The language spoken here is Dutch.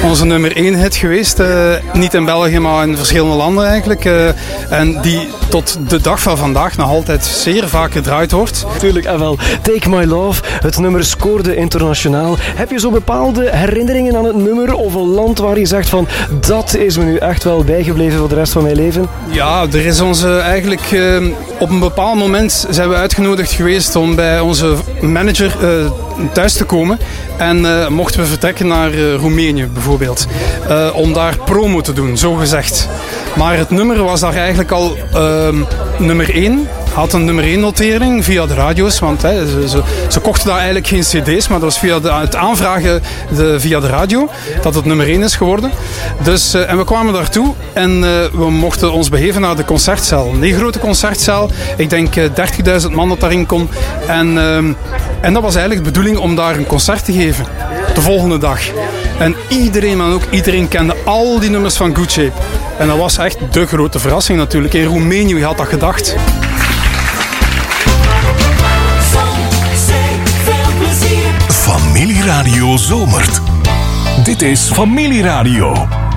onze nummer 1 hit geweest. Niet in België, maar in verschillende landen eigenlijk. En die tot de dag van vandaag nog altijd zeer vaak gedraaid wordt. Tuurlijk, en wel. Take My Love, het nummer scoorde internationaal. Heb je zo bepaalde herinneringen aan het nummer of een land waar je zegt van dat is me nu echt wel bijgebleven voor de rest van mijn leven? Ja, er is onze eigenlijk op een bepaald moment zijn we uitgenodigd geweest om bij onze manager thuis te komen. En mochten we vertrekken naar Roemenië bijvoorbeeld. Om daar promo te doen, zo gezegd. Maar het nummer was daar eigenlijk al nummer 1. Had een nummer 1 notering via de radio's. Want ze kochten daar eigenlijk geen cd's. Maar dat was via het aanvragen via de radio dat het nummer 1 is geworden. Dus, en we kwamen daartoe. En we mochten ons begeven naar de concertzaal. Een heel grote concertzaal. Ik denk 30.000 man dat daarin kon. En dat was eigenlijk de bedoeling om daar een concert te geven. De volgende dag. En iedereen, maar ook iedereen kende al die nummers van Good Shape. En dat was echt de grote verrassing natuurlijk. In Roemenië, wie had dat gedacht? Familieradio zomert. Dit is Familieradio.